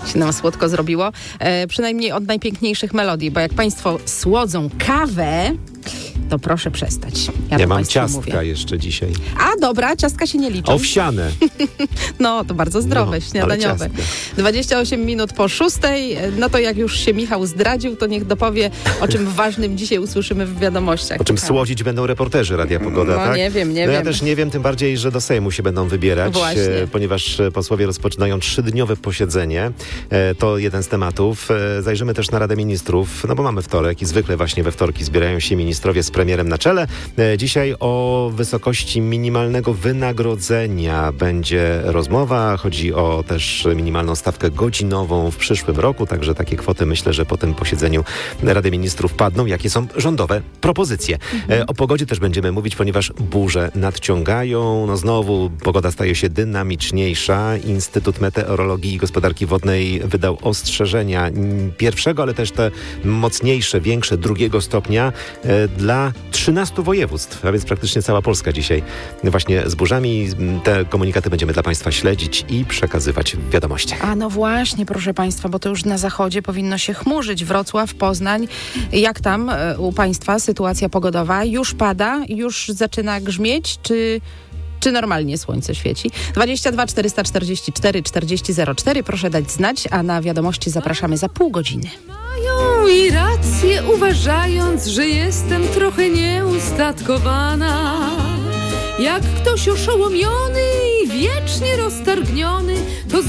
się nam słodko zrobiło. Przynajmniej od najpiękniejszych melodii, bo jak Państwo słodzą kawę, to proszę przestać. Ja mam ciastka jeszcze dzisiaj. A dobra, ciastka się nie liczą. Owsiane. No, to bardzo zdrowe, śniadaniowe. 28 minut po 6:00. No to jak już się Michał zdradził, to niech dopowie, o czym ważnym dzisiaj usłyszymy w wiadomościach. O czym słodzić będą reporterzy Radia Pogoda, tak? Nie wiem. Ja też nie wiem, tym bardziej, że do Sejmu się będą wybierać, ponieważ posłowie rozpoczynają 3-dniowe posiedzenie. To jeden z tematów. Zajrzymy też na Radę Ministrów, no bo mamy wtorek i zwykle właśnie we wtorki zbierają się ministrowie z premierem na czele. Dzisiaj o wysokości minimalnego wynagrodzenia będzie rozmowa. Chodzi o też minimalną stawkę godzinową w przyszłym roku, także takie kwoty myślę, że po tym posiedzeniu Rady Ministrów padną. Jakie są rządowe propozycje? O pogodzie też będziemy mówić, ponieważ burze nadciągają. No znowu pogoda staje się dynamiczniejsza. Instytut Meteorologii i Gospodarki Wodnej wydał ostrzeżenia pierwszego, ale też te mocniejsze, większe, 2 stopnia dla 13 województw, a więc praktycznie cała Polska dzisiaj właśnie z burzami. Te komunikaty będziemy dla Państwa śledzić i przekazywać w wiadomościach. A no właśnie, proszę Państwa, bo to już na zachodzie powinno się chmurzyć. Wrocław, Poznań. Jak tam u Państwa sytuacja pogodowa? Już pada? Już zaczyna grzmieć? Czy normalnie słońce świeci? 22 444 40 04. Proszę dać znać, a na wiadomości zapraszamy za pół godziny. Mają i rację, uważając, że jestem trochę nieustatkowana. Jak ktoś oszołomiony i wiecznie roztargniony,